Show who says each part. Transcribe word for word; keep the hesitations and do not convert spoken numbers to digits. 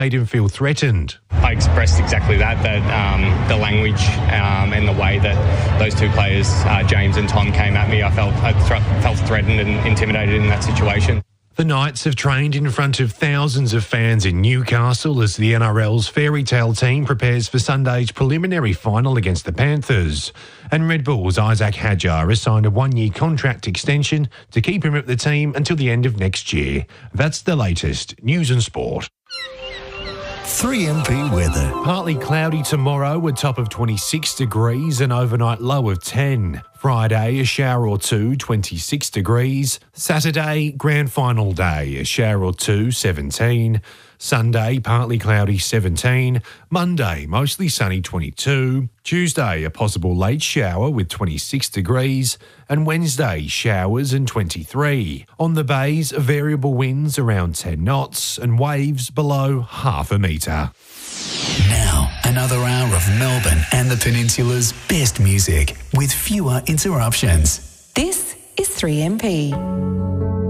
Speaker 1: made him feel threatened.
Speaker 2: I expressed exactly that, that um, the language um, and the way that those two players, uh, James and Tom, came at me, I felt I th- felt threatened and intimidated in that situation.
Speaker 1: The Knights have trained in front of thousands of fans in Newcastle as the N R L's Fairy Tale team prepares for Sunday's preliminary final against the Panthers. And Red Bull's Isaac Hadjar has signed a one-year contract extension to keep him at the team until the end of next year. That's the latest news and sport.
Speaker 3: three M P weather.
Speaker 1: Partly cloudy tomorrow, a top of twenty-six degrees, an overnight low of ten. Friday, a shower or two, twenty-six degrees. Saturday, grand final day, a shower or two, seventeen. Sunday, partly cloudy, seventeen. Monday, mostly sunny, twenty-two. Tuesday, a possible late shower with twenty-six degrees. And Wednesday, showers and twenty-three. On the bays, variable winds around ten knots and waves below half a metre.
Speaker 3: Now, another hour of Melbourne and the Peninsula's best music with fewer interruptions.
Speaker 4: This is three M P.